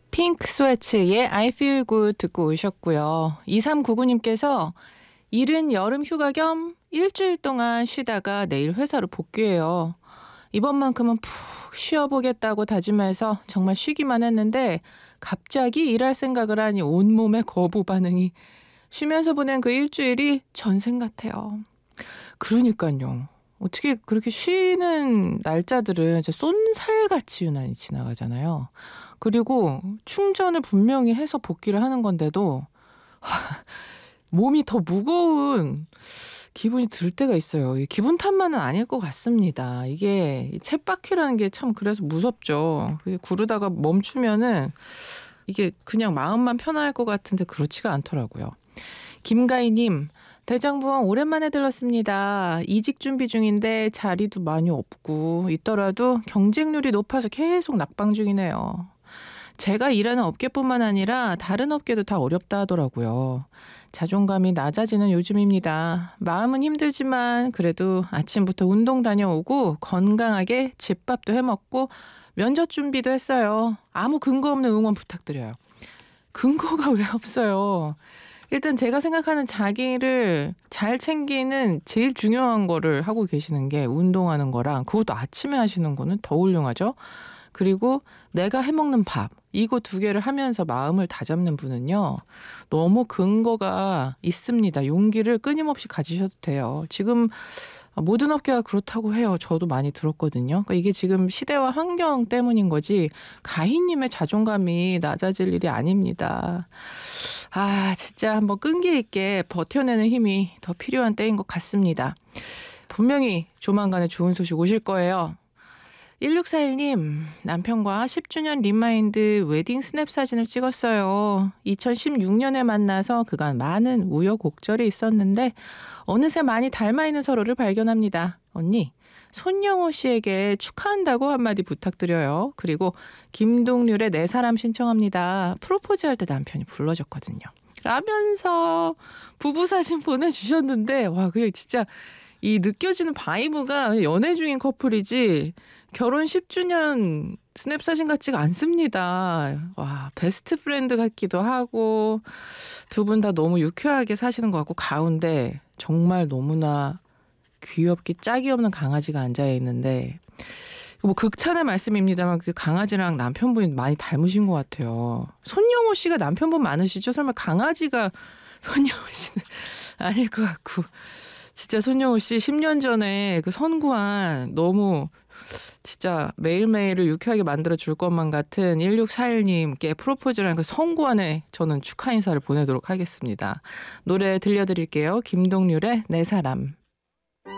핑크 스웨츠의 I feel good 듣고 오셨고요. 2399님께서 이른 여름 휴가 겸 일주일 동안 쉬다가 내일 회사로 복귀해요. 이번만큼은 푹 쉬어보겠다고 다짐해서 정말 쉬기만 했는데 갑자기 일할 생각을 하니 온몸에 거부 반응이. 쉬면서 보낸 그 일주일이 전생 같아요. 그러니까요. 어떻게 그렇게 쉬는 날짜들은 진짜 쏜살같이 유난히 지나가잖아요. 그리고 충전을 분명히 해서 복귀를 하는 건데도 몸이 더 무거운 기분이 들 때가 있어요. 기분 탓만은 아닐 것 같습니다. 이게 쳇바퀴라는 게 참 그래서 무섭죠. 구르다가 멈추면은 이게 그냥 마음만 편할 것 같은데 그렇지가 않더라고요. 김가희님, 대장부원 오랜만에 들렀습니다. 이직 준비 중인데 자리도 많이 없고 있더라도 경쟁률이 높아서 계속 낙방 중이네요. 제가 일하는 업계뿐만 아니라 다른 업계도 다 어렵다 하더라고요. 자존감이 낮아지는 요즘입니다. 마음은 힘들지만 그래도 아침부터 운동 다녀오고 건강하게 집밥도 해먹고 면접 준비도 했어요. 아무 근거 없는 응원 부탁드려요. 근거가 왜 없어요? 일단 제가 생각하는 자기를 잘 챙기는 제일 중요한 거를 하고 계시는 게 운동하는 거랑, 그것도 아침에 하시는 거는 더 훌륭하죠. 그리고 내가 해먹는 밥, 이거 두 개를 하면서 마음을 다잡는 분은요, 너무 근거가 있습니다. 용기를 끊임없이 가지셔도 돼요. 지금 모든 업계가 그렇다고 해요. 저도 많이 들었거든요. 그러니까 이게 지금 시대와 환경 때문인 거지 가희님의 자존감이 낮아질 일이 아닙니다. 진짜 한번 끈기 있게 버텨내는 힘이 더 필요한 때인 것 같습니다. 분명히 조만간에 좋은 소식 오실 거예요. 1641님, 남편과 10주년 리마인드 웨딩 스냅 사진을 찍었어요. 2016년에 만나서 그간 많은 우여곡절이 있었는데 어느새 많이 닮아있는 서로를 발견합니다. 언니, 손영호 씨에게 축하한다고 한마디 부탁드려요. 그리고 김동률의 내 사람 신청합니다. 프로포즈할 때 남편이 불러줬거든요. 라면서 부부 사진 보내주셨는데 그게 진짜 이 느껴지는 바이브가 연애 중인 커플이지 결혼 10주년 스냅 사진 같지가 않습니다. 베스트 프렌드 같기도 하고 두 분 다 너무 유쾌하게 사시는 것 같고, 가운데 정말 너무나 귀엽기 짝이 없는 강아지가 앉아있는데, 극찬의 말씀입니다만 그 강아지랑 남편분이 많이 닮으신 것 같아요. 손영호 씨가 남편분 많으시죠? 설마 강아지가 손영호 씨는 아닐 것 같고. 진짜 손영호 씨 10년 전에 그 선구안 너무 진짜 매일매일을 유쾌하게 만들어줄 것만 같은 1641님께 프로포즈라는 그 선구안에 저는 축하 인사를 보내도록 하겠습니다. 노래 들려드릴게요. 김동률의 내 사람.